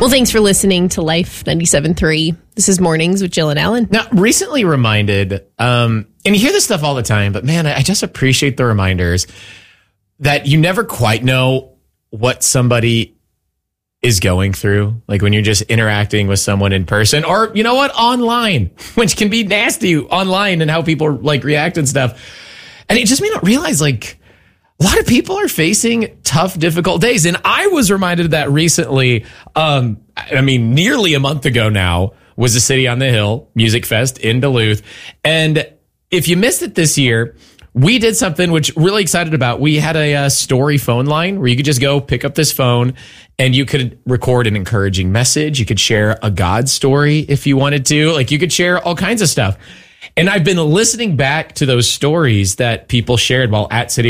Well, thanks for listening to Life 97.3. This is Mornings with Jill and Alan. Now, recently reminded, and you hear this stuff all the time, but man, I just appreciate the reminders that you never quite know what somebody is going through. Like when you're just interacting with someone in person or, you know what, online, which can be nasty online and how people like react and stuff. And it just made me realize like a lot of people are facing tough, difficult days. And I was reminded of that recently. Nearly a month ago now was the City on the Hill Music Fest in Duluth. And if you missed it this year, we did something which really excited about. We had a story phone line where you could just go pick up this phone and you could record an encouraging message. You could share a God story if you wanted to. Like you could share all kinds of stuff. And I've been listening back to those stories that people shared while at City